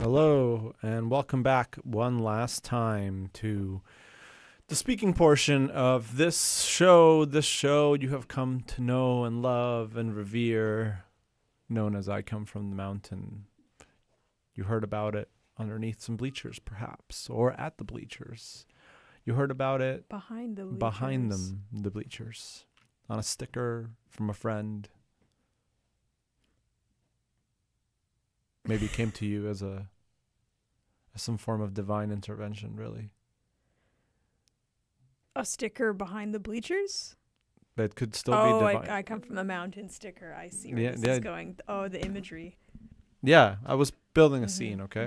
Hello, and welcome back one last time to the speaking portion of this show you have come to know and love and revere, known as I Come From the Mountain. You heard about it underneath some bleachers, perhaps, or at the bleachers. You heard about it behind the bleachers, on a sticker from a friend. Maybe it came to you as some form of divine intervention, really. A sticker behind the bleachers? That could still be divine. I come from the mountain sticker. I see where this is going. Oh, the imagery. Yeah, I was building a scene, okay?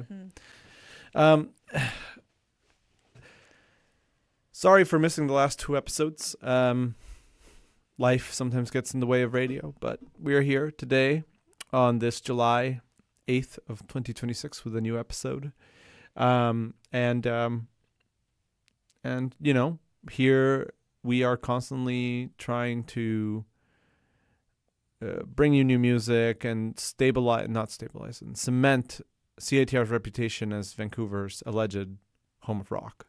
Sorry for missing the last two episodes. Life sometimes gets in the way of radio, but we are here today on this July 8th of 2026 with a new episode. And you know, here we are constantly trying to bring you new music and cement CITR's reputation as Vancouver's alleged home of rock.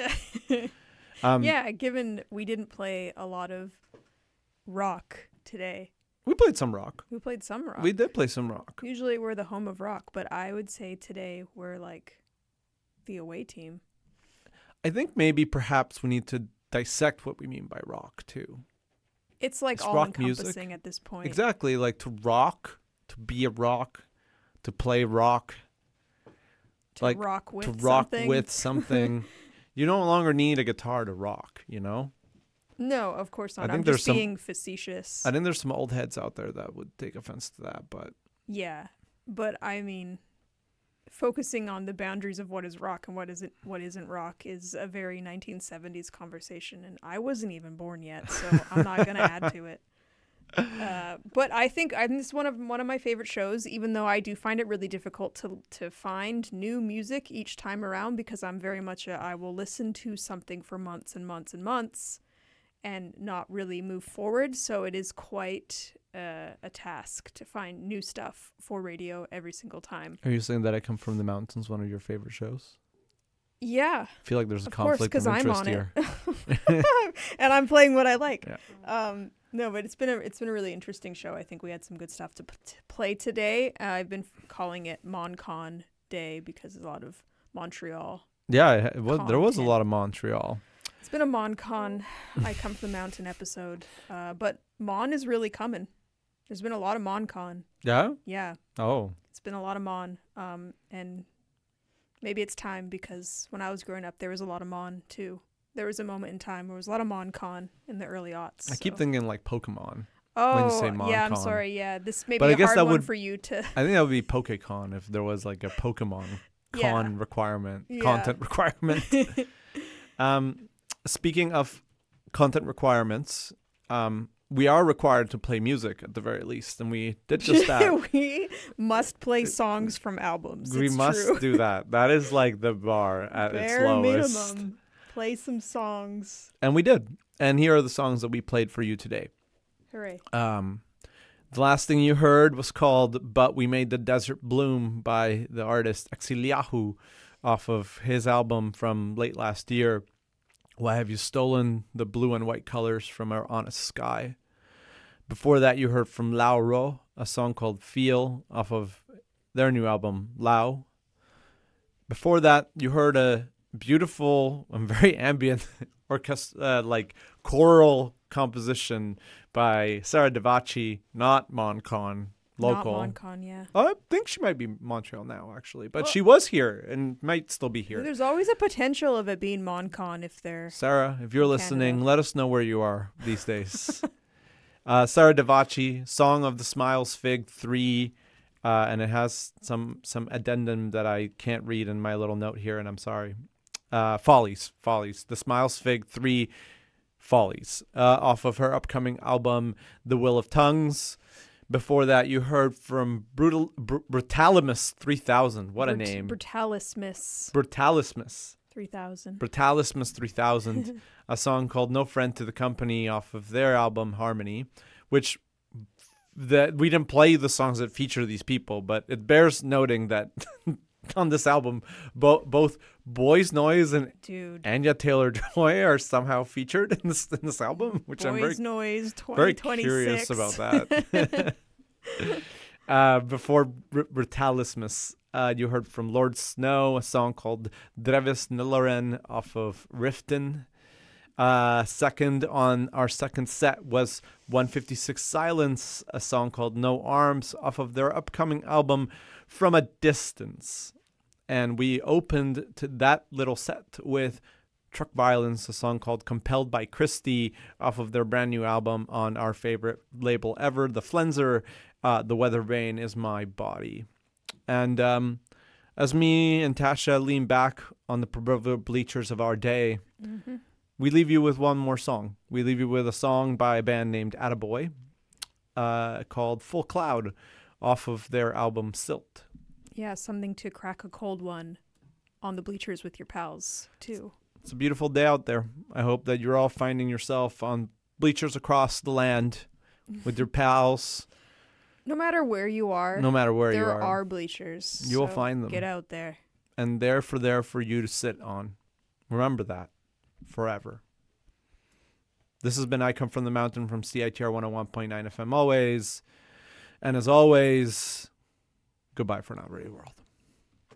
Yeah, given we didn't play a lot of rock today. We played some rock. We played some rock. We did play some rock. Usually we're the home of rock, but I would say today we're like the away team. I think maybe perhaps we need to dissect what we mean by rock too. It's like all encompassing at this point. Exactly, like to rock, to be a rock, to play rock. To rock with something. You no longer need a guitar to rock, you know? No, of course not. I'm just being facetious. I think there's some old heads out there that would take offense to that, but... Yeah, but I mean, focusing on the boundaries of what is rock and what isn't rock is a very 1970s conversation, and I wasn't even born yet, so I'm not going to add to it. But I think this is one of my favorite shows, even though I do find it really difficult to find new music each time around, because I'm very much I will listen to something for months and months and months and not really move forward. So it is quite a task to find new stuff for radio every single time. Are you saying that I Come From the Mountains, one of your favorite shows? Yeah. I feel like there's a conflict of interest here. And I'm playing what I like. Yeah. No, but it's been a really interesting show. I think we had some good stuff to play today. I've been calling it MonCon Day because there's a lot of Montreal. Yeah, there was a lot of Montreal. It's been a MonCon I Come From the Mountain episode. But Mon is really coming. There's been a lot of MonCon. Yeah? Yeah. Oh. It's been a lot of Mon. And maybe it's time, because when I was growing up, there was a lot of Mon too. There was a moment in time where there was a lot of MonCon in the early aughts. I keep thinking like Pokemon. Oh, when you say MonCon. Yeah, I'm sorry. Yeah, this may be a hard one for you to... I think that would be PokeCon if there was like a Pokemon content requirement. Speaking of content requirements, we are required to play music at the very least, and we did just that. We must play songs from albums. We must do that. That is like the bar at its lowest. Minimum. Play some songs. And we did. And here are the songs that we played for you today. Hooray. The last thing you heard was called But We Made the Desert Bloom by the artist Exiliahu off of his album from late last year, Why Have You Stolen the Blue and White Colors from Our Honest Sky. Before that, you heard from Lao Ro, a song called Feel off of their new album, Lao. Before that, you heard a beautiful and very ambient like choral composition by Sarah Davachi, not MonCon, local. Not MonCon, yeah. I think she might be Montreal now, actually, but she was here and might still be here. There's always a potential of it being MonCon if they're Sarah, if you're listening, let us know where you are these days. Sarah Davachi, Song of the Smiles Fig 3, and it has some addendum that I can't read in my little note here, and I'm sorry. Follies. The Smiles Fig 3 Follies, off of her upcoming album, The Will of Tongues. Before that, you heard from Brutalimus 3000. What a name. Brutalismus 3000. Brutalismus 3000, a song called No Friend to the Company off of their album Harmony, which we didn't play the songs that feature these people, but it bears noting that on this album. Both Boys Noise and Dude. Anya Taylor-Joy are somehow featured in this album, which I'm Boys Noise very 2026. curious about that. Before Brutalismus, you heard from Lord Snow, a song called Drevis Nilloren off of Riften. Second on our second set was 156 Silence, a song called No Arms off of their upcoming album From a Distance. And we opened to that little set with Truck Violence, a song called Compelled by Christie off of their brand new album on our favorite label ever, The Flenser. The Weather Vane Is My Body. And as me and Tasha lean back on the proverbial bleachers of our day, we leave you with one more song. We leave you with a song by a band named Attaboy called Full Cloud off of their album Silt. Yeah, something to crack a cold one on the bleachers with your pals, too. It's a beautiful day out there. I hope that you're all finding yourself on bleachers across the land with your pals. No matter where you are, there are bleachers. You will find them. Get out there. And they're there for you to sit on. Remember that. Forever. This has been I Come From the Mountain from CITR 101.9 FM always. And as always, goodbye for now, Radio World.